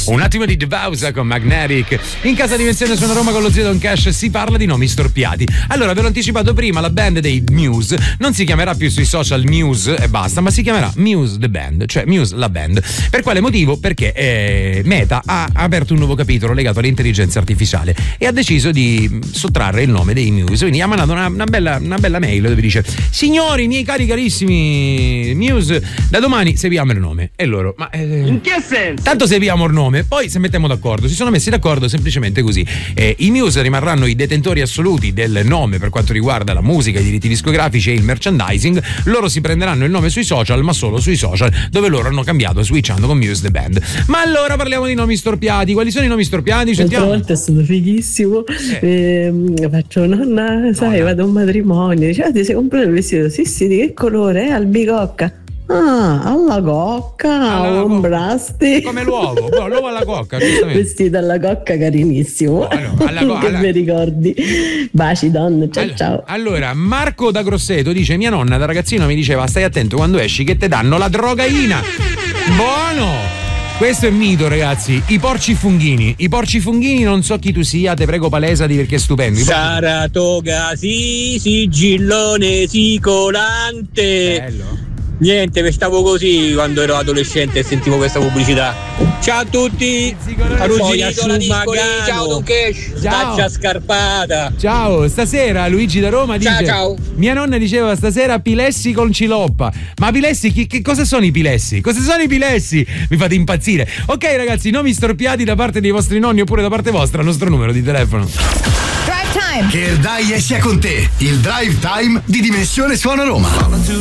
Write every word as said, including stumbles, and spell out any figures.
Un attimo di The Bowser con Magnetic. In casa Dimensione Suona Roma con lo zio Don Cash si parla di nomi storpiati. Allora, ve l'ho anticipato prima, la band dei Muse non si chiamerà più sui social Muse e basta, ma si chiamerà Muse the Band, cioè Muse la band. Per quale motivo? Perché eh, Meta ha aperto un nuovo capitolo legato all'intelligenza artificiale e ha deciso di sottrarre il nome dei Muse. Quindi gli ha mandato una, una, bella, una bella mail dove dice: signori miei cari carissimi Muse, da domani seguiamo il nome. E loro, ma eh, in che senso? Tanto seguiamo il nome, poi se mettiamo d'accordo. Si sono messi d'accordo semplicemente così. Eh, I Muse rimarranno i detentori assoluti del nome per quanto riguarda la musica, i diritti discografici e il merchandising. Loro si prenderanno il nome sui social, ma solo sui social, dove loro hanno cambiato switchando con Muse the Band. Ma allora parliamo di nomi storpiati. Quali sono i nomi storpiati? L'altra volta è stato fighissimo. Eh. Eh, faccio nonna, sai, nonna. Vado a un matrimonio. Dice, ah, ti sei comprato il vestito? Sì, sì, di che colore? È albicocca. Ah, alla cocca, alla ombrasti. Come l'uovo, no, l'uovo alla cocca. Vestito alla cocca, carinissimo. Oh, no, alla co- che alla... mi ricordi. Baci donne, ciao allora, ciao. Allora, Marco da Grosseto dice: mia nonna da ragazzino mi diceva stai attento quando esci che te danno la drogaina. Buono! Questo è mito, ragazzi. I porci funghini. I porci funghini, non so chi tu sia, te prego palesati perché è stupendo. I Saratoga, sì, sigillone, sicolante. Bello. Niente, stavo così quando ero adolescente e sentivo questa pubblicità. Ciao a tutti, Arugito, la Discoli, ciao Don Cash, Staccia Scarpata. Ciao, stasera Luigi da Roma dice: ciao, ciao. Mia nonna diceva stasera pilessi con ciloppa. Ma pilessi, chi, che cosa sono i pilessi? Cosa sono i pilessi? Mi fate impazzire. Ok ragazzi, nomi storpiati da parte dei vostri nonni oppure da parte vostra, il nostro numero di telefono. Drive Time. Che il Dai sia con te, il Drive Time di Dimensione Suona Roma.